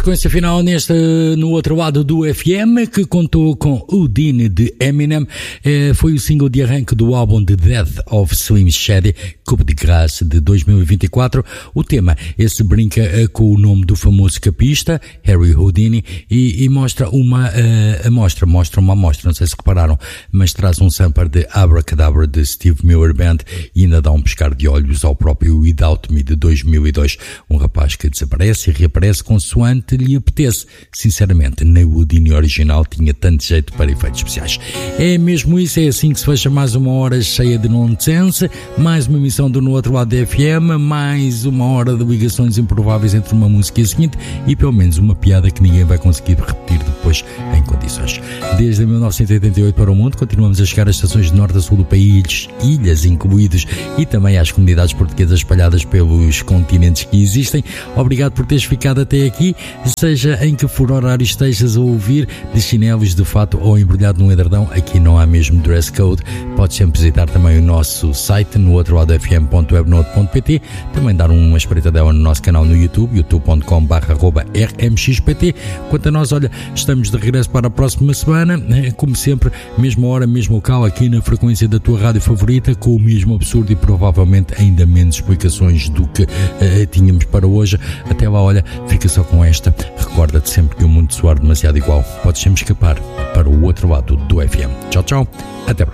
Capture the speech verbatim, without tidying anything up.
Frequência final neste, no outro lado do F M, que contou com Houdini de Eminem. Eh, foi o single de arranque do álbum The Death of Slim Shady, Coup de Grâce de dois mil e vinte e quatro. O tema, esse brinca eh, com o nome do famoso capista, Harry Houdini, e, e mostra uma eh, amostra, mostra uma amostra, não sei se repararam, mas traz um sampler de Abracadabra de Steve Miller Band e ainda dá um piscar de olhos ao próprio Without Me de dois mil e dois. Um rapaz que desaparece e reaparece consoante lhe apetece. Sinceramente, nem o Houdini original tinha tanto jeito para efeitos especiais. É mesmo isso, é assim que se fecha mais uma hora cheia de nonsense, mais uma emissão do No Outro Lado da F M, mais uma hora de ligações improváveis entre uma música e a seguinte, e pelo menos uma piada que ninguém vai conseguir repetir depois em condições. Desde mil novecentos e oitenta e oito para o mundo, continuamos a chegar às estações de norte a sul do país, ilhas incluídos, e também às comunidades portuguesas espalhadas pelos continentes que existem. Obrigado por teres ficado até aqui, seja em que for horário estejas a ouvir, de chinelos, de fato ou embrulhado num edredão, aqui não há mesmo dress code. Podes sempre visitar também o nosso site no outro lado f m ponto webnode ponto p t, também dar uma espreitadela no nosso canal no YouTube, youtube ponto com barra r m x p t. Quanto a nós, olha, estamos de regresso para a próxima semana, como sempre, mesma hora, mesmo local, aqui na frequência da tua rádio favorita, com o mesmo absurdo e provavelmente ainda menos explicações do que uh, tínhamos para hoje. Até lá, olha, fica só com esta. Recorda-te sempre que o mundo soar demasiado igual, podes sempre escapar para o outro lado do F M. Tchau, tchau. Até breve.